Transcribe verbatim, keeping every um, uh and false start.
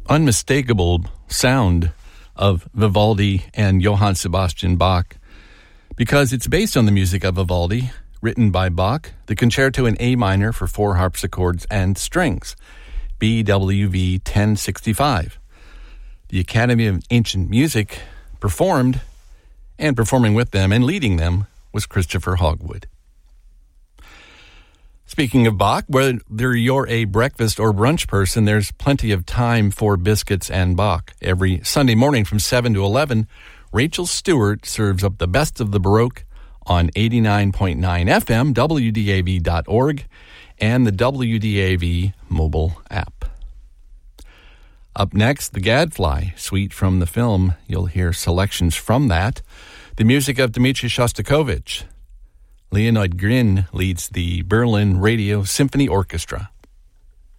unmistakable sound of Vivaldi and Johann Sebastian Bach because it's based on the music of Vivaldi, written by Bach, the concerto in A minor for four harpsichords and strings, B W V ten sixty-five. The Academy of Ancient Music performed, and performing with them and leading them was Christopher Hogwood. Speaking of Bach, whether you're a breakfast or brunch person, there's plenty of time for biscuits and Bach. Every Sunday morning from seven to eleven, Rachel Stewart serves up the best of the Baroque on eighty-nine point nine F M, W D A V dot org, and the W D A V mobile app. Up next, The Gadfly, suite from the film. You'll hear selections from that. The music of Dmitri Shostakovich. Leonid Grin leads the Berlin Radio Symphony Orchestra.